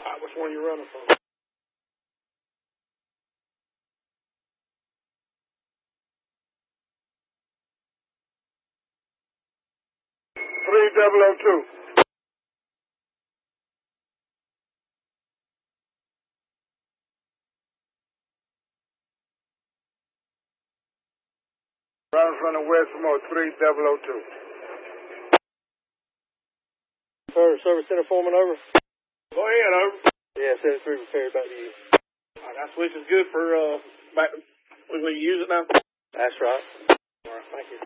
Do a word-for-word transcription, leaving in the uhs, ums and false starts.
All right, which one you running from? three double oh two. Running from the west from three double oh two. Service, service center foreman over. Go ahead, over. Yeah, seventy-three repaired back to you. All right, that switch is good for, uh, back, will you use it now? That's right. All right, thank you.